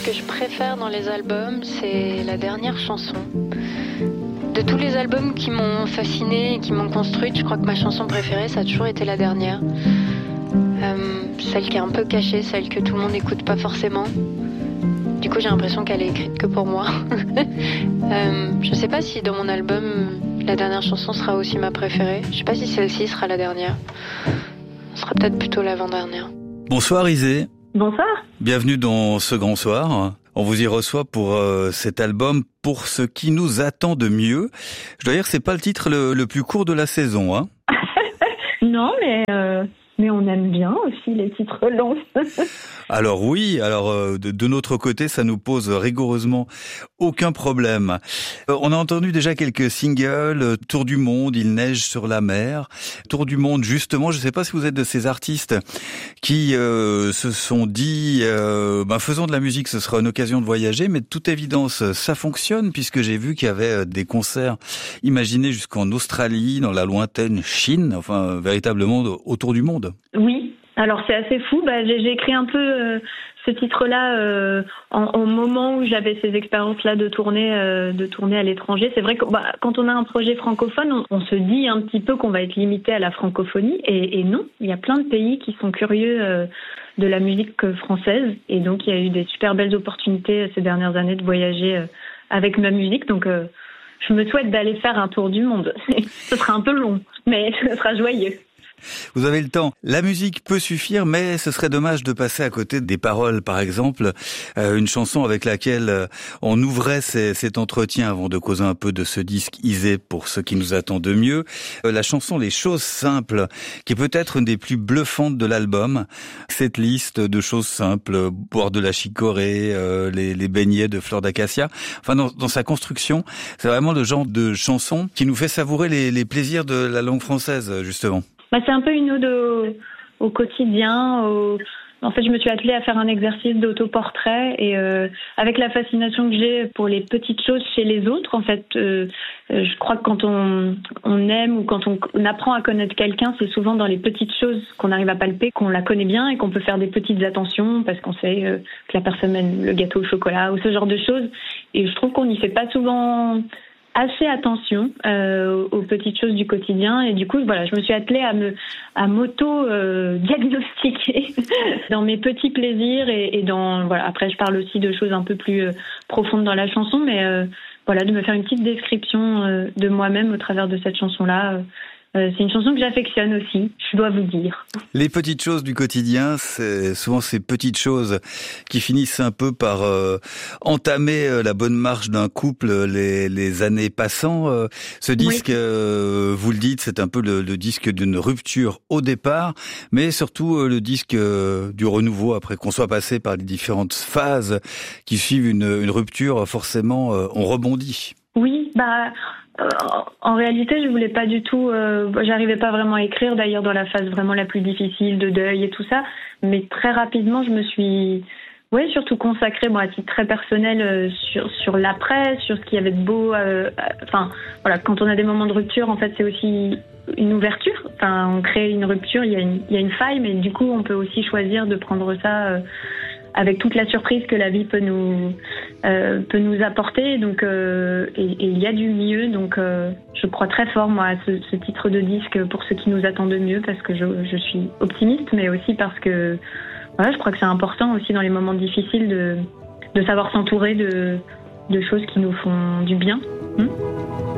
que je préfère dans les albums, c'est la dernière chanson. De tous les albums qui m'ont fascinée et qui m'ont construite, je crois que ma chanson préférée, ça a toujours été la dernière. Celle qui est un peu cachée, celle que tout le monde n'écoute pas forcément. Du coup, j'ai l'impression qu'elle est écrite que pour moi. Je sais pas si dans mon album, la dernière chanson sera aussi ma préférée. Je sais pas si celle-ci sera la dernière. Ce sera peut-être plutôt l'avant-dernière. Bonsoir Isée. Bonsoir. Bienvenue dans ce grand soir. On vous y reçoit pour cet album Pour ce qui nous attend de mieux. Je dois dire que c'est pas le titre le plus court de la saison, hein. Non, mais on aime bien aussi les titres longs. Alors oui, de notre côté, ça nous pose rigoureusement aucun problème. On a entendu déjà quelques singles, Tour du monde, Il neige sur la mer. Tour du monde, justement, je ne sais pas si vous êtes de ces artistes qui se sont dit, faisons de la musique, ce sera une occasion de voyager, mais de toute évidence, ça fonctionne puisque j'ai vu qu'il y avait des concerts imaginés jusqu'en Australie, dans la lointaine Chine, enfin véritablement autour du monde. Oui. Alors c'est assez fou, j'ai écrit un peu ce titre-là au moment où j'avais ces expériences-là de tourner à l'étranger. C'est vrai que quand on a un projet francophone, on se dit un petit peu qu'on va être limité à la francophonie et non, il y a plein de pays qui sont curieux de la musique française et donc il y a eu des super belles opportunités ces dernières années de voyager avec ma musique. Donc je me souhaite d'aller faire un tour du monde. Ce sera un peu long, mais ce sera joyeux. Vous avez le temps. La musique peut suffire, mais ce serait dommage de passer à côté des paroles. Par exemple, une chanson avec laquelle on ouvrait cet entretien avant de causer un peu de ce disque Isée pour ce qui nous attend de mieux. La chanson Les choses simples, qui est peut-être une des plus bluffantes de l'album. Cette liste de choses simples, boire de la chicorée, les beignets de fleurs d'acacia. Enfin, dans sa construction, c'est vraiment le genre de chanson qui nous fait savourer les plaisirs de la langue française, justement. C'est un peu une ode au quotidien. En fait, je me suis attelée à faire un exercice d'autoportrait et avec la fascination que j'ai pour les petites choses chez les autres, en fait, je crois que quand on aime ou quand on apprend à connaître quelqu'un, c'est souvent dans les petites choses qu'on arrive à palper, qu'on la connaît bien et qu'on peut faire des petites attentions parce qu'on sait que la personne aime le gâteau au chocolat ou ce genre de choses. Et je trouve qu'on n'y fait pas souvent assez attention aux petites choses du quotidien et du coup je me suis attelée à m'auto-diagnostiquer dans mes petits plaisirs et dans après je parle aussi de choses un peu plus profondes dans la chanson mais de me faire une petite description de moi-même au travers de cette chanson-là. C'est une chanson que j'affectionne aussi, je dois vous dire. Les petites choses du quotidien, c'est souvent ces petites choses qui finissent un peu par entamer la bonne marche d'un couple les années passant. Ce disque, oui. Vous le dites, c'est un peu le disque d'une rupture au départ, mais surtout le disque du renouveau après qu'on soit passé par les différentes phases qui suivent une rupture. Forcément, on rebondit. Oui, en réalité, je voulais pas du tout. J'arrivais pas vraiment à écrire. D'ailleurs, dans la phase vraiment la plus difficile de deuil et tout ça. Mais très rapidement, je me suis, surtout consacrée, à titre très personnel, sur l'après, sur ce qu'il y avait de beau. Quand on a des moments de rupture, en fait, c'est aussi une ouverture. Enfin, on crée une rupture, il y a une faille, mais du coup, on peut aussi choisir de prendre ça. Avec toute la surprise que la vie peut nous apporter, donc et il y a du mieux, donc je crois très fort moi à ce titre de disque Pour ce qui nous attend de mieux parce que je suis optimiste, mais aussi parce que je crois que c'est important aussi dans les moments difficiles de savoir s'entourer de choses qui nous font du bien.